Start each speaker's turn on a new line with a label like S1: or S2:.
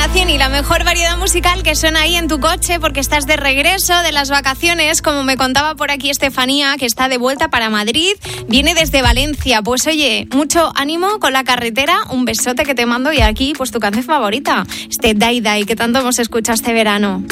S1: estación y la mejor variedad musical que suena ahí en tu coche porque estás de regreso de las vacaciones, como me contaba por aquí Estefanía, que está de vuelta para Madrid, viene desde Valencia. Pues oye, mucho ánimo con la carretera, un besote que te mando y aquí pues tu canción favorita, Dai Dai, que tanto hemos escuchado este verano.